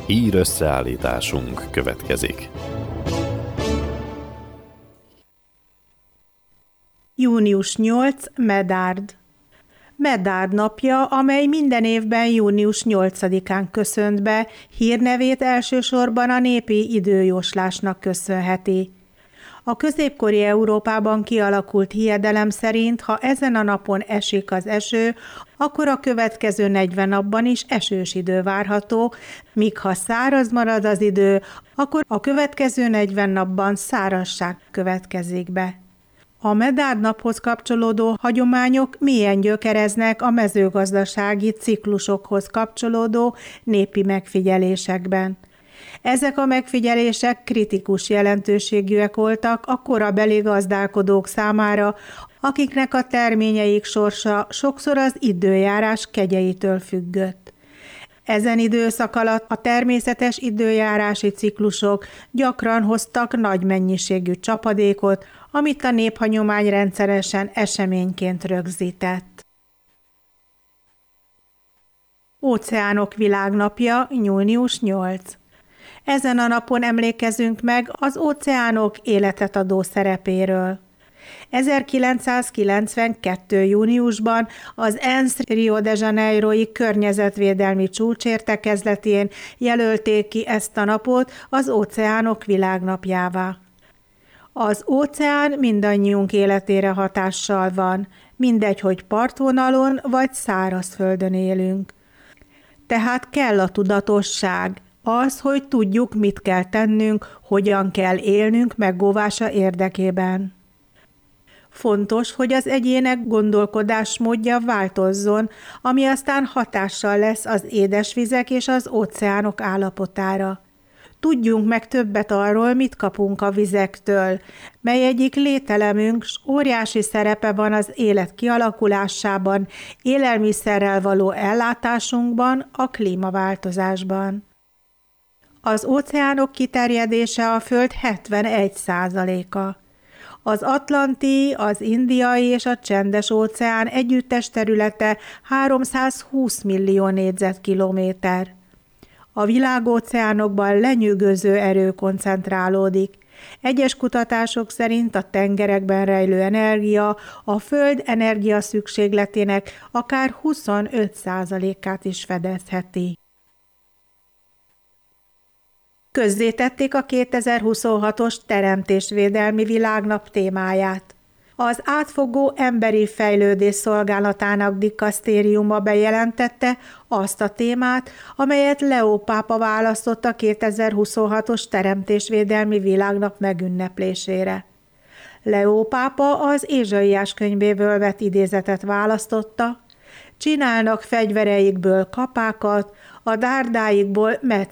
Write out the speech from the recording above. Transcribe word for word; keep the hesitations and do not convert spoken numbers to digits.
Ír összeállításunk következik. június nyolcadika Medárd. Medárd napja, amely minden évben június nyolcadikán köszönt be, hírnevét elsősorban a népi időjóslásnak köszönheti. A középkori Európában kialakult hiedelem szerint, ha ezen a napon esik az eső, akkor a következő negyven napban is esős idő várható, míg ha száraz marad az idő, akkor a következő negyven napban szárazság következik be. A Medárd naphoz kapcsolódó hagyományok mélyen gyökereznek a mezőgazdasági ciklusokhoz kapcsolódó népi megfigyelésekben. Ezek a megfigyelések kritikus jelentőségűek voltak a korabeli gazdálkodók számára, akiknek a terményeik sorsa sokszor az időjárás kegyeitől függött. Ezen időszak alatt a természetes időjárási ciklusok gyakran hoztak nagy mennyiségű csapadékot, amit a néphagyomány rendszeresen eseményként rögzített. Óceánok világnapja, június nyolcadika. Ezen a napon emlékezünk meg az óceánok életet adó szerepéről. ezerkilencszázkilencvenkettő. júniusban az ENSZ Rio de Janeiro-i környezetvédelmi csúcsértekezletén jelölték ki ezt a napot az óceánok világnapjává. Az óceán mindannyiunk életére hatással van, mindegy, hogy partvonalon vagy szárazföldön élünk. Tehát kell a tudatosság, az, hogy tudjuk, mit kell tennünk, hogyan kell élnünk megóvása érdekében. Fontos, hogy az egyének gondolkodásmódja változzon, ami aztán hatással lesz az édesvizek és az óceánok állapotára. Tudjunk meg többet arról, mit kapunk a vizektől, mely egyik lételemünk, s óriási szerepe van az élet kialakulásában, élelmiszerrel való ellátásunkban, a klímaváltozásban. Az óceánok kiterjedése a Föld hetvenegy százaléka. Az Atlanti, az Indiai és a Csendes-óceán együttes területe háromszázhúsz millió négyzetkilométer. A világóceánokban lenyűgöző erő koncentrálódik. Egyes kutatások szerint a tengerekben rejlő energia a Föld energia szükségletének akár huszonöt százalékát is fedezheti. Közzétették a kétezer-huszonhatos Teremtésvédelmi Világnap témáját. Az átfogó emberi fejlődés szolgálatának dikasztériuma bejelentette azt a témát, amelyet Leó pápa választott a kétezer-huszonhatos Teremtésvédelmi Világnap megünneplésére. Leó pápa az Ézsaiás könyvéből vett idézetet választotta: csinálnak fegyvereikből kapákat, a dárdáikból